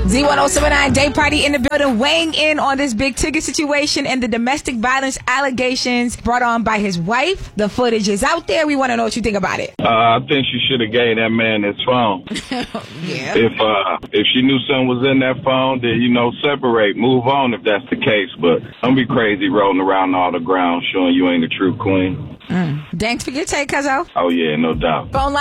Z1079 Day Party in the building, weighing in on this big ticket situation and the domestic violence allegations brought on by his wife. The footage is out there. We want to know what you think about it. I think she should have gave that man his phone. Yeah. If she knew something was in that phone, then, separate, move on if that's the case. But don't be crazy rolling around all the ground showing you ain't a true queen. Thanks for your take, cuzzo. Oh, yeah, no doubt. Phone line